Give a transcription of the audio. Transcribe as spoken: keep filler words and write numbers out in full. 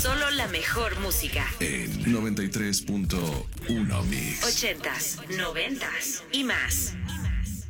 Solo la mejor música. En noventa y tres punto uno Mix. Ochentas, noventas y más.